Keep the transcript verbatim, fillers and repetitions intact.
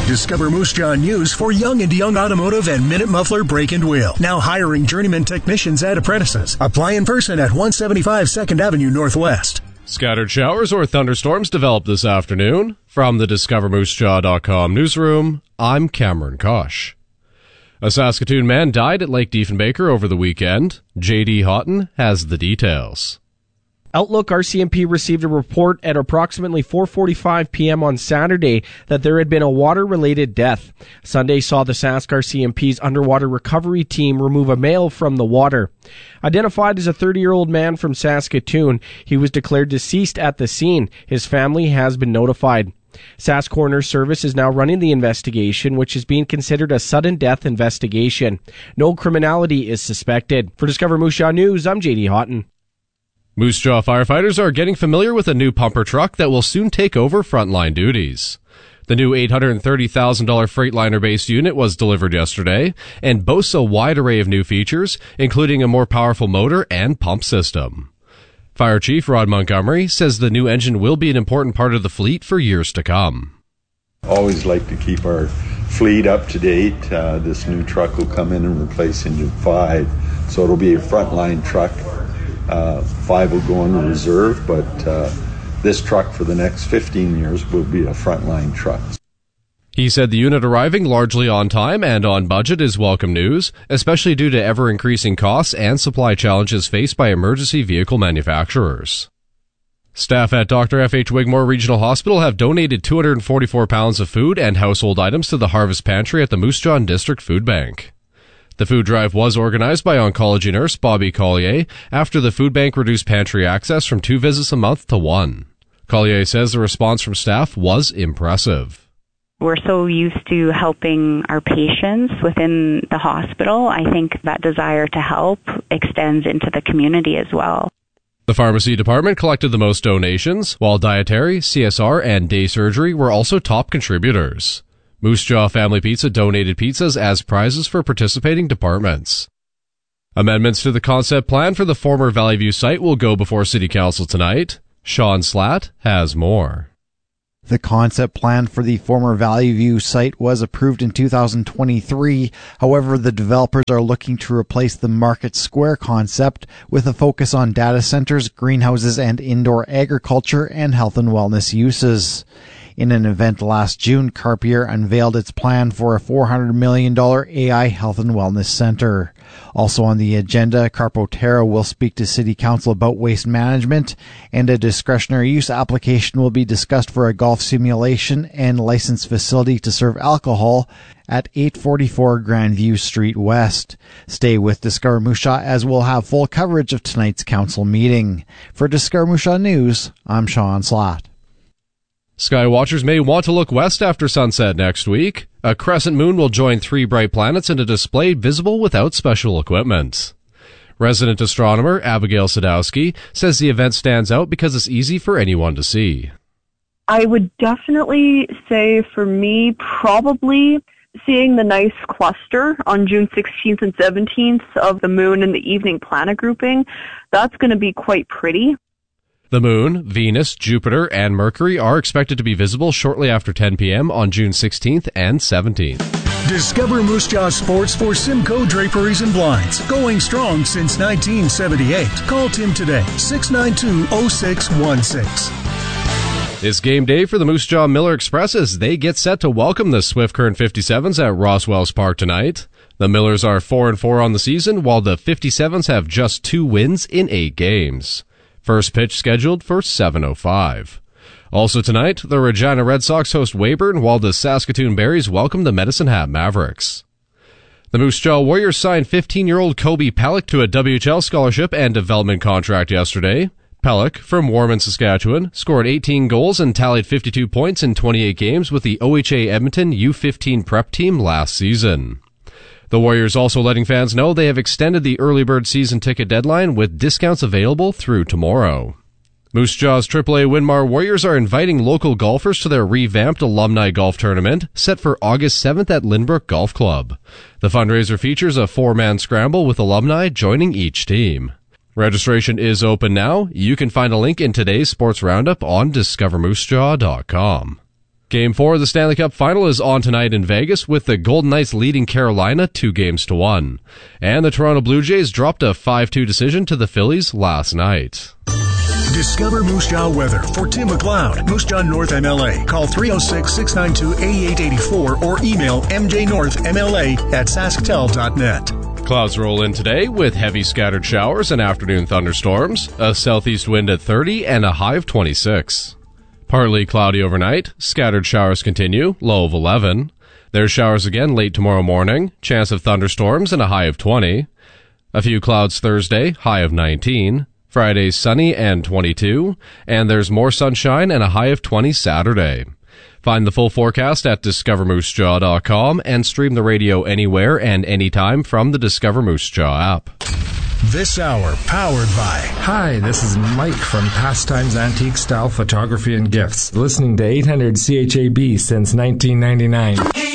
Discover Moose Jaw News for Young and Young Automotive and Minute Muffler Brake and Wheel. Now hiring journeyman technicians and apprentices. Apply in person at one seventy-five second Avenue Northwest. Scattered showers or thunderstorms developed this afternoon. From the Discover Moose Jaw dot com newsroom, I'm Cameron Kosh. A Saskatoon man died at Lake Diefenbaker over the weekend. J D Houghton has the details. Outlook R C M P received a report at approximately four forty-five p.m. on Saturday that there had been a water-related death. Sunday saw the Sask R C M P's underwater recovery team remove a male from the water. Identified as a thirty-year-old man from Saskatoon, he was declared deceased at the scene. His family has been notified. Sask Coroner Service is now running the investigation, which is being considered a sudden death investigation. No criminality is suspected. For Discover Moose Jaw News, I'm J D Houghton. Moose Jaw firefighters are getting familiar with a new pumper truck that will soon take over frontline duties. The new eight hundred thirty thousand dollars Freightliner-based unit was delivered yesterday and boasts a wide array of new features, including a more powerful motor and pump system. Fire Chief Rod Montgomery says the new engine will be an important part of the fleet for years to come. Always like to keep our fleet up to date. Uh, this new truck will come in and replace Engine five, so it'll be a frontline truck. Uh, five will go into reserve, but uh, this truck for the next fifteen years will be a frontline truck. He said the unit arriving largely on time and on budget is welcome news, especially due to ever-increasing costs and supply challenges faced by emergency vehicle manufacturers. Staff at Doctor F H Wigmore Regional Hospital have donated two hundred forty-four pounds of food and household items to the Harvest Pantry at the Moose Jaw District Food Bank. The food drive was organized by oncology nurse Bobby Collier after the food bank reduced pantry access from two visits a month to one. Collier says the response from staff was impressive. We're so used to helping our patients within the hospital. I think that desire to help extends into the community as well. The pharmacy department collected the most donations, while dietary, C S R, and day surgery were also top contributors. Moose Jaw Family Pizza donated pizzas as prizes for participating departments. Amendments to the concept plan for the former Valley View site will go before City Council tonight. Sean Slatt has more. The concept plan for the former Valley View site was approved in two thousand twenty-three. However, the developers are looking to replace the Market Square concept with a focus on data centers, greenhouses, and indoor agriculture and health and wellness uses. In an event last June, Carpier unveiled its plan for a four hundred million dollars A I health and wellness center. Also on the agenda, Carpotera will speak to City Council about waste management, and a discretionary use application will be discussed for a golf simulation and licensed facility to serve alcohol at eight forty-four Grandview Street West. Stay with Discover Moose Jaw as we'll have full coverage of tonight's council meeting. For Discover Moose Jaw News, I'm Sean Slatt. Skywatchers may want to look west after sunset next week. A crescent moon will join three bright planets in a display visible without special equipment. Resident astronomer Abigail Sadowski says the event stands out because it's easy for anyone to see. I would definitely say for me, probably seeing the nice cluster on June sixteenth and seventeenth of the moon and the evening planet grouping, that's going to be quite pretty. The Moon, Venus, Jupiter, and Mercury are expected to be visible shortly after ten p.m. on June sixteenth and seventeenth. Discover Moose Jaw Sports for Simcoe Draperies and Blinds. Going strong since nineteen seventy-eight. Call Tim today, six nine two, oh six one six. It's game day for the Moose Jaw Miller Express as they get set to welcome the Swift Current fifty-sevens at Roswells Park tonight. The Millers are four and four on the season, while the fifty-sevens have just two wins in eight games. First pitch scheduled for seven oh five. Also tonight, the Regina Red Sox host Weyburn, while the Saskatoon Berries welcome the Medicine Hat Mavericks. The Moose Jaw Warriors signed fifteen-year-old Kobe Pellick to a W H L scholarship and development contract yesterday. Pellick, from Warman, Saskatchewan, scored eighteen goals and tallied fifty-two points in twenty-eight games with the O H A Edmonton U fifteen prep team last season. The Warriors also letting fans know they have extended the early bird season ticket deadline with discounts available through tomorrow. Moose Jaw's triple A Winmar Warriors are inviting local golfers to their revamped alumni golf tournament set for August seventh at Lynbrook Golf Club. The fundraiser features a four-man scramble with alumni joining each team. Registration is open now. You can find a link in today's sports roundup on discover moose jaw dot com. Game four of the Stanley Cup Final is on tonight in Vegas with the Golden Knights leading Carolina two games to one. And the Toronto Blue Jays dropped a five two decision to the Phillies last night. Discover Moose Jaw weather for Tim McLeod, Moose Jaw North M L A. Call three oh six, six nine two, eight eight eight four or email m j north m l a at sasktel dot net. Clouds roll in today with heavy scattered showers and afternoon thunderstorms, a southeast wind at thirty and a high of twenty-six. Partly cloudy overnight, scattered showers continue, low of eleven. There's showers again late tomorrow morning, chance of thunderstorms and a high of twenty. A few clouds Thursday, high of nineteen. Friday sunny and twenty-two. And there's more sunshine and a high of twenty Saturday. Find the full forecast at discover moose jaw dot com and stream the radio anywhere and anytime from the Discover Moose Jaw app. This hour powered by... Hi, this is Mike from Pastimes Antique Style Photography and Gifts, listening to eight hundred C H A B since nineteen ninety-nine.